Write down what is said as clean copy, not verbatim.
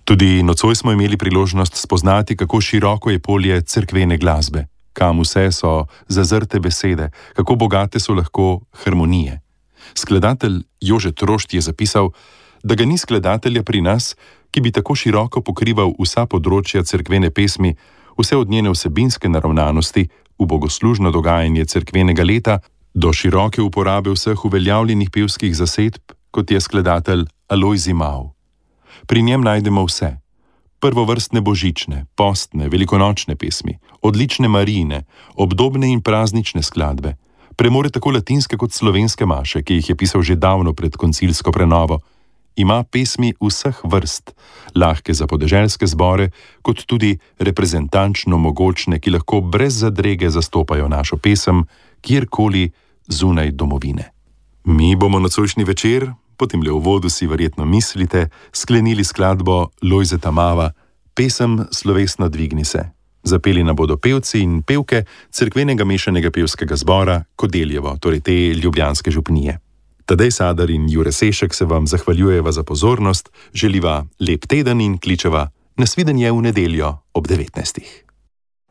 Tudi nocoj smo imeli priložnost spoznati, kako široko je polje cerkvene glasbe, kam vse so zazrte besede, kako bogate so lahko harmonije. Skladatelj Jože Trošt je zapisal, da ga ni skladatelja pri nas, ki bi tako široko pokrival vsa področja cerkvene pesmi, vse od njene vsebinske naravnanosti v bogoslužno dogajanje cerkvenega leta do široke uporabe vseh uveljavljenih pevskih zasedb, kot je skladatelj Alojzij Mau. Pri njem najdemo vse: prvovrstne božične, postne, velikonočne pesmi, odlične marijine, obdobne in praznične skladbe, premore tako latinske kot slovenske maše, ki jih je pisal že davno pred koncilsko prenovo. Ima pesmi vseh vrst, lahke za podeželske zbore, kot tudi reprezentančno mogočne, ki lahko brez zadrege zastopajo našo pesem kjerkoli zunaj domovine. Mi bomo nocojšnji večer, potem le v uvodu si verjetno mislite, sklenili skladbo Lojzeta Mava, pesem Slovesno dvigni se. Zapeli nam bodo pevci in pevke cerkvenega mešanega pevskega zbora Kodeljevo, torej te ljubljanske župnije. Tadej Sadar in Jure Sešek se vam zahvaljujeva za pozornost, želiva lep teden in kličeva nasvidenje v nedeljo ob 19.